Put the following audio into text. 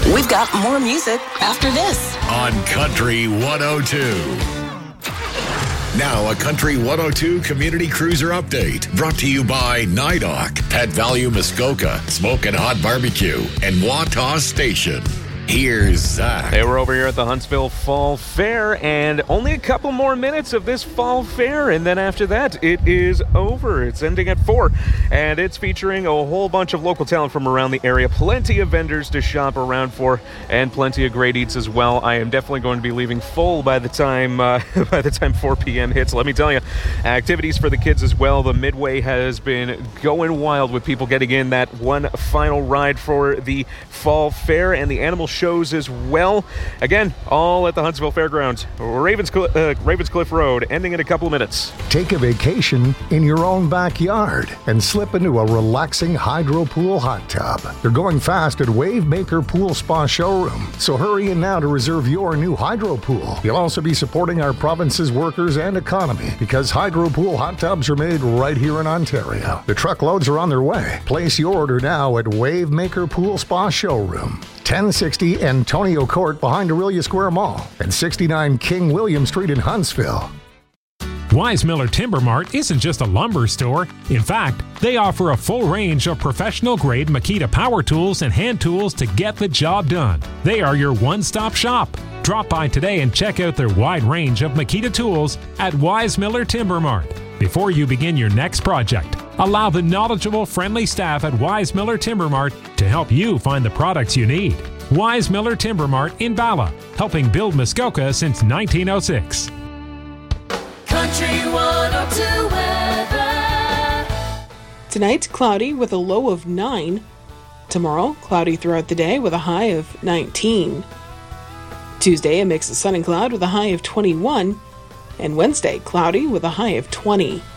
We've got more music after this on Country 102. Now, a Country 102 Community Cruiser update brought to you by NIDOC, Pet Value Muskoka, Smokin' Hot Barbecue, and Wataw Station. Here's Zach. Hey, we're over here at the Huntsville Fall Fair, and only a couple more minutes of this fall fair, and then after that, it is over. It's ending at 4, and it's featuring a whole bunch of local talent from around the area, plenty of vendors to shop around for, and plenty of great eats as well. I am definitely going to be leaving full by the time 4 p.m. hits. Let me tell you, activities for the kids as well. The Midway has been going wild with people getting in that one final ride for the fall fair, and the animal shows as well. Again, all at the Huntsville Fairgrounds, Ravenscliff Road, ending in a couple of minutes. Take a vacation in your own backyard and slip into a relaxing hydro pool hot tub. They're going fast at Wavemaker Pool Spa Showroom, so hurry in now to reserve your new hydro pool. You'll also be supporting our province's workers and economy because hydro pool hot tubs are made right here in Ontario. The truckloads are on their way. Place your order now at Wavemaker Pool Spa Showroom, 1060 Antonio Court behind Aurelia Square Mall, and 69 King William Street in Huntsville. Weismiller Timber Mart isn't just a lumber store. In fact, they offer a full range of professional-grade Makita power tools and hand tools to get the job done. They are your one-stop shop. Drop by today and check out their wide range of Makita tools at Weismiller Timber Mart. Before you begin your next project, allow the knowledgeable, friendly staff at Weismiller Timber Mart to help you find the products you need. Weismiller Timber Mart in Bala, helping build Muskoka since 1906. Country 102 weather. Tonight, cloudy with a low of 9. Tomorrow, cloudy throughout the day with a high of 19. Tuesday, a mix of sun and cloud with a high of 21. And Wednesday, cloudy with a high of 20.